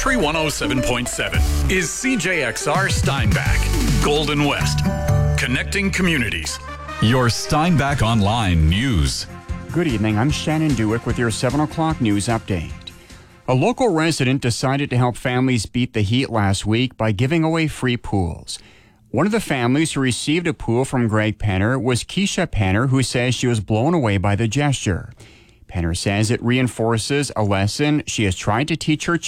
Country 107.7 is CJXR Steinbach, Golden West, connecting communities. Your Steinbach Online News. Good evening, I'm Shannon Dewick with your 7 o'clock news update. A local resident decided to help families beat the heat last week by giving away free pools. One of the families who received a pool from Greg Penner was Keisha Penner, who says she was blown away by the gesture. Penner says it reinforces a lesson she has tried to teach her